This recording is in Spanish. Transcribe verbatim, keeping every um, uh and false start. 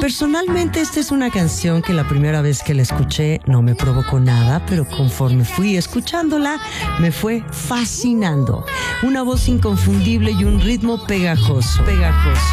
Personalmente esta es una canción que la primera vez que la escuché no me provocó nada, pero conforme fui escuchándola me fue fascinando. Una voz inconfundible y un ritmo pegajoso, pegajoso.